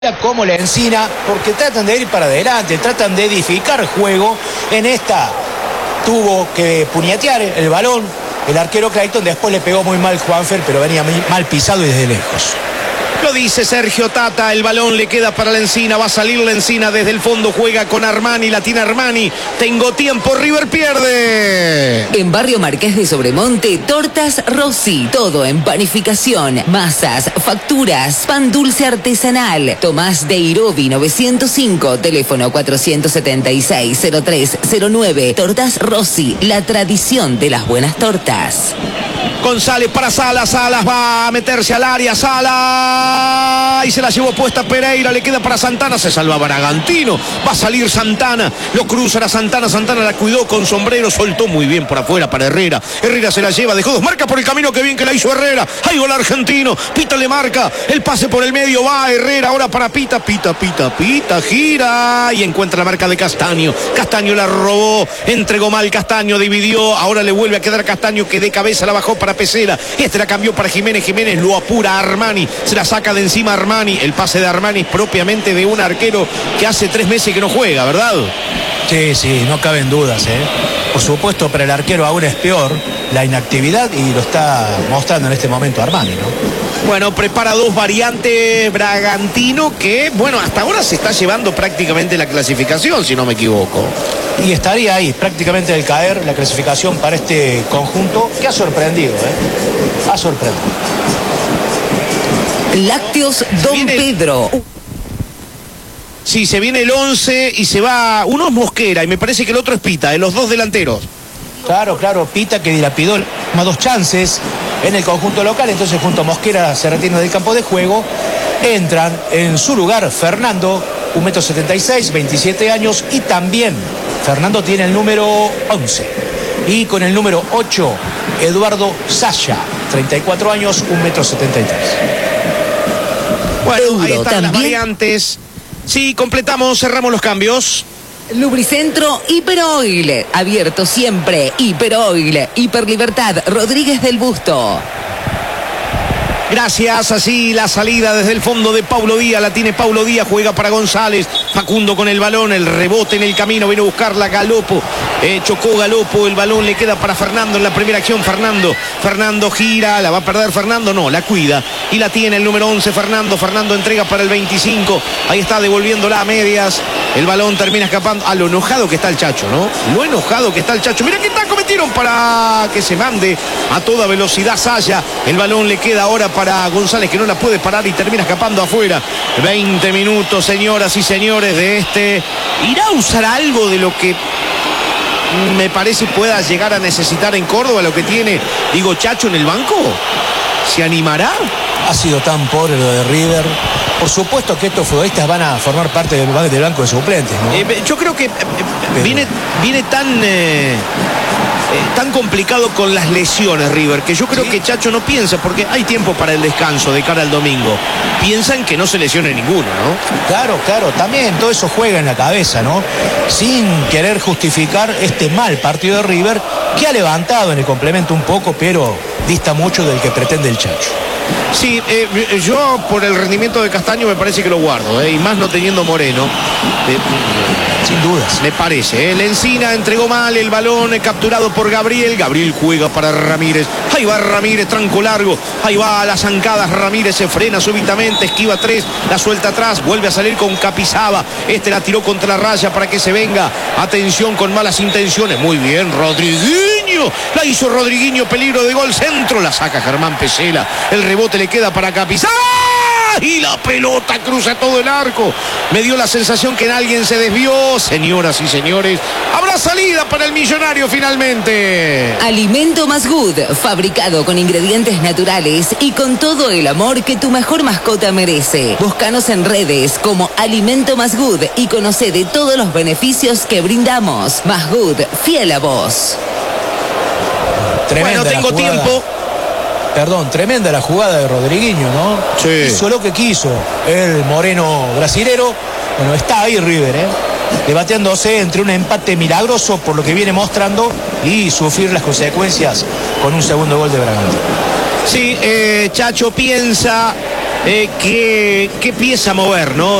como la Encina, porque tratan de ir para adelante, tratan de edificar juego. En esta tuvo que puñetear el balón el arquero Clayton, después le pegó muy mal Juanfer, pero venía mal pisado y desde lejos. Lo dice Sergio Tata, el balón le queda para la Encina, va a salir la Encina desde el fondo, juega con Armani, la tiene Armani, tengo tiempo, River pierde. En Barrio Marqués de Sobremonte, Tortas Rossi, todo en panificación, masas, facturas, pan dulce artesanal. Tomás de Irobi 905, teléfono 476-0309. Tortas Rossi, la tradición de las buenas tortas. González para Salas, Salas va a meterse al área, Salas, y se la llevó puesta Pereira, le queda para Santana, se salva Bragantino, va a salir Santana, lo cruzan a Santana, Santana la cuidó con sombrero, soltó muy bien por afuera para Herrera, Herrera se la lleva, dejó dos marcas por el camino, que bien que la hizo Herrera, hay gol argentino, Pita le marca, el pase por el medio, va Herrera, ahora para Pita, Pita, gira, y encuentra la marca de Castaño, Castaño la robó, entregó mal Castaño, dividió, ahora le vuelve a quedar Castaño, que de cabeza la bajó para Pesela, la cambió para Jiménez, Jiménez lo apura a Armani, se la saca de encima Armani, el pase de Armani es propiamente de un arquero que hace 3 meses que no juega, ¿verdad? Sí, no caben dudas, Por supuesto, para el arquero aún es peor la inactividad y lo está mostrando en este momento Armani, ¿no? Bueno, prepara dos variantes Bragantino que, bueno, hasta ahora se está llevando prácticamente la clasificación, si no me equivoco. Y estaría ahí, prácticamente al caer la clasificación para este conjunto que ha sorprendido, Ha sorprendido. Lácteos Don Pedro. Sí, se viene el 11 y se va, uno es Mosquera y me parece que el otro es Pita, los dos delanteros. Claro, Pita que dilapidó más 2 chances en el conjunto local, entonces junto a Mosquera se retiene del campo de juego, entran en su lugar Fernando, 1,76 m, 27 años, y también Fernando tiene el número 11, y con el número 8, Eduardo Sasha, 34 años, 1,73 m. Bueno, ahí están las variantes. Sí, completamos, cerramos los cambios. Lubricentro Hiperoil, abierto siempre. Hiperoil, Hiperlibertad, Rodríguez del Busto. Gracias, así la salida desde el fondo de Paulo Díaz, la tiene Paulo Díaz, juega para González, Facundo con el balón, el rebote en el camino, viene a buscarla Galopo, chocó Galopo, el balón le queda para Fernando en la primera acción, Fernando gira, la va a perder Fernando, no, la cuida, y la tiene el número 11 Fernando entrega para el 25, ahí está devolviéndola a medias, el balón termina escapando, lo enojado que está el Chacho, ¿no? Lo enojado que está el Chacho, mira qué taco metieron para que se mande a toda velocidad Saya, el balón le queda ahora para González, que no la puede parar y termina escapando afuera. 20 minutos, señoras y señores, de este. ¿Irá a usar algo de lo que me parece pueda llegar a necesitar en Córdoba, lo que tiene, digo, Chacho en el banco? ¿Se animará? Ha sido tan pobre lo de River. Por supuesto que estos futbolistas van a formar parte del banco de suplentes, ¿no? Yo creo que viene tan complicado con las lesiones River, que yo creo que Chacho no piensa, porque hay tiempo para el descanso de cara al domingo, piensan que no se lesione ninguno, ¿no? Claro, también todo eso juega en la cabeza, ¿no? Sin querer justificar este mal partido de River, que ha levantado en el complemento un poco, pero dista mucho del que pretende el Chacho. Sí, yo por el rendimiento de Castaño me parece que lo guardo, y más no teniendo Moreno. Sin dudas. Me parece. La Encina entregó mal el balón, capturado por Gabriel. Gabriel juega para Ramírez. Ahí va Ramírez, tranco largo. Ahí va a las zancadas. Ramírez se frena súbitamente, esquiva 3, la suelta atrás, vuelve a salir con Capizaba. La tiró contra la raya para que se venga. Atención con malas intenciones. Muy bien, Rodriguinho. La hizo Rodriguinho, peligro de gol, centro. La saca Germán Pesela. El rebote le queda para Capizaba. Y la pelota cruza todo el arco. Me dio la sensación que en alguien se desvió. Señoras y señores, habrá salida para el Millonario finalmente. Alimento Más Good, fabricado con ingredientes naturales y con todo el amor que tu mejor mascota merece. Búscanos en redes como Alimento Más Good y conoce de todos los beneficios que brindamos. Más Good, fiel a vos. Tremenda, bueno, tengo tiempo. Tremenda la jugada de Rodriguinho, ¿no? Sí. Hizo lo que quiso el moreno brasilero. Bueno, está ahí River, debateándose entre un empate milagroso por lo que viene mostrando y sufrir las consecuencias con un segundo gol de Bragantino. Sí, Chacho piensa qué pieza mover, ¿no?